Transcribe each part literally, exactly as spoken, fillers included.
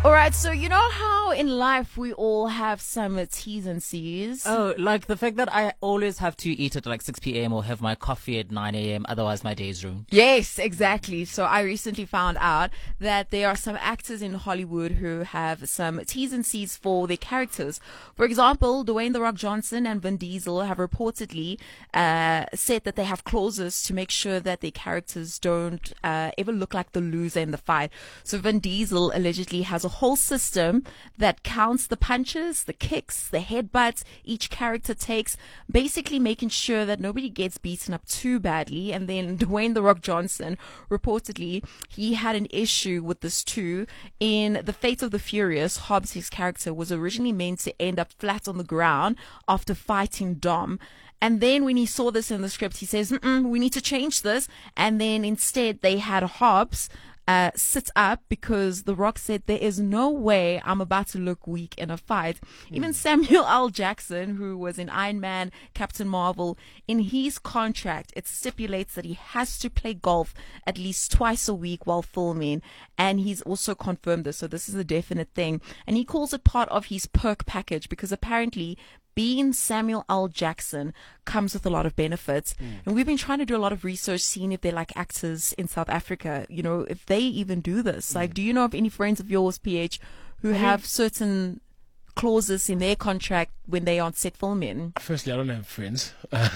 All right, so you know how in life we all have some T's and C's? Oh, like the fact that I always have to eat at like six p.m. or have my coffee at nine a.m. Otherwise my day is ruined. Yes, exactly. So I recently found out that there are some actors in Hollywood who have some T's and C's for their characters. For example, Dwayne "The Rock" Johnson and Vin Diesel have reportedly uh, said that they have clauses to make sure that their characters don't uh, ever look like the loser in the fight. So Vin Diesel allegedly has a whole system that counts the punches, the kicks, the headbutts each character takes, basically making sure that nobody gets beaten up too badly. And then Dwayne "The Rock" Johnson, reportedly, he had an issue with this too. In The Fate of the Furious, Hobbs, his character, was originally meant to end up flat on the ground after fighting Dom. And then when he saw this in the script, he says, Mm-mm, we need to change this. And then instead they had Hobbs Uh, sit up because The Rock said there is no way I'm about to look weak in a fight. Mm. Even Samuel L. Jackson, who was in Iron Man, Captain Marvel, in his contract, it stipulates that he has to play golf at least twice a week while filming. And he's also confirmed this. So this is a definite thing. And he calls it part of his perk package because apparently being Samuel L. Jackson comes with a lot of benefits. Mm. And we've been trying to do a lot of research, seeing if they're like actors in South Africa, you know, if they even do this. Mm. Like, do you know of any friends of yours, P H, who I have mean, certain clauses in their contract when they are on set filming? Firstly, I don't have friends.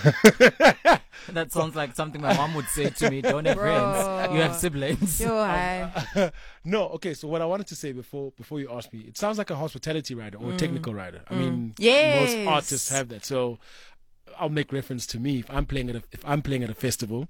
That sounds like something my mom would say to me. Don't have Bro. friends. You have siblings. Yo, hi. Uh, no, okay. So what I wanted to say before before you ask me, it sounds like a hospitality rider or mm. a technical rider. I mm. mean, yes. most artists have that. So I'll make reference to me if I'm playing at a, if I'm playing at a festival.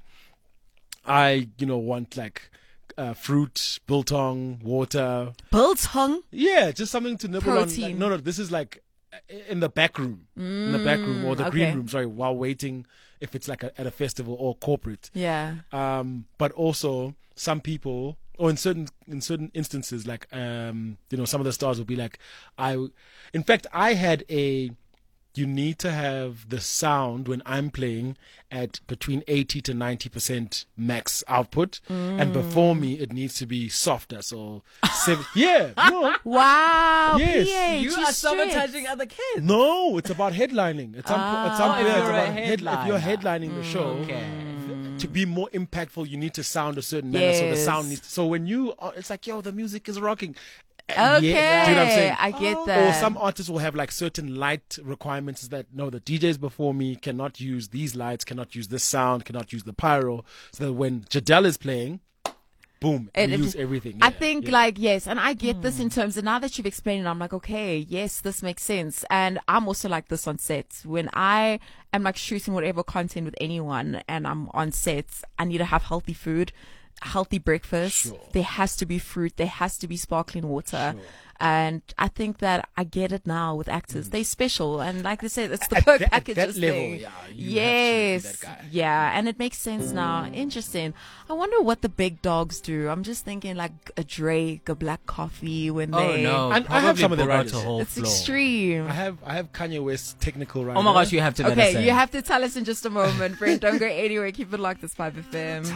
I you know want like uh, fruit, biltong, water. Biltong? Yeah, just something to nibble Protein. on. Like, no, no, this is like in the back room, mm, in the back room or the okay. green room. Sorry, while waiting. If it's like a, at a festival or corporate, yeah. Um, but also some people, or in certain in certain instances, like um, you know, some of the stars will be like, I. In fact, I had a. You need to have the sound when I'm playing at between eighty to ninety percent max output, mm. and before me it needs to be softer. So, seven, yeah, no. Wow, yes, P H, you are sabotaging other kids. No, it's about headlining. At some, ah. at some oh, point, if it's you're, about head, if you're headlining mm. the show. Okay. To be more impactful, you need to sound a certain manner. Yes. So the sound needs. To, so when you, are, it's like, yo, the music is rocking. Okay, yeah, do you know what I'm saying? I get Or that. some artists will have like certain light requirements that no, the D Js before me cannot use these lights, cannot use this sound, cannot use the pyro. So that when Jadelle is playing, boom, and we if, use everything. I yeah, think yeah. like, yes, and I get mm. this in terms of now that you've explained it, I'm like, okay, yes, this makes sense. And I'm also like this on set. When I am like shooting whatever content with anyone and I'm on set, I need to have healthy food, healthy breakfast. Sure. There has to be fruit. There has to be sparkling water. Sure. And I think that I get it now with actors. Mm. They're special. And like they said, it's the at perk that, packages at that level, thing. yeah, you yes. have to be that guy. Yeah. And it makes sense now. Interesting. I wonder what the big dogs do. I'm just thinking like a Drake, a Black Coffee when oh, they... no. And I have some of the riders. It's floor. extreme. I have I have Kanye West's technical rider. Oh my gosh, you have to let us Okay, say. you have to tell us in just a moment. Friend, don't go anywhere. Keep it locked. It's five F M.